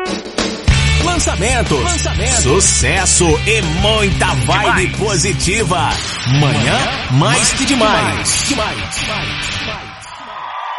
Lançamentos, sucesso e muita vibe positiva. Manhã mais que demais.